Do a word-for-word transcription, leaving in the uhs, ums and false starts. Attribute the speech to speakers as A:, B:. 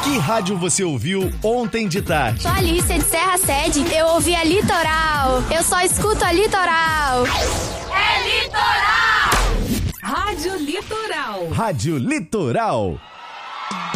A: Que rádio você ouviu ontem de tarde?
B: Sou Alicia de Serra Sede. Eu ouvi a Litoral. Eu só escuto a Litoral.
C: É Litoral!
D: Rádio Litoral.
A: Rádio Litoral.